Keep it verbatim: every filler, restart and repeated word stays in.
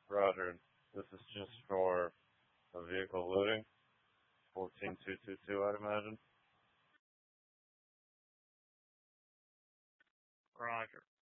Roger. This is just for a vehicle looting. fourteen two two two, I'd imagine. Roger.